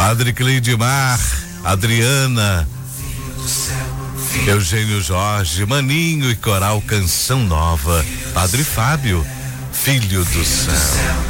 Padre Cleidimar, Adriana, Eugênio Jorge, Maninho e Coral Canção Nova. Padre Fábio, Filho do Céu.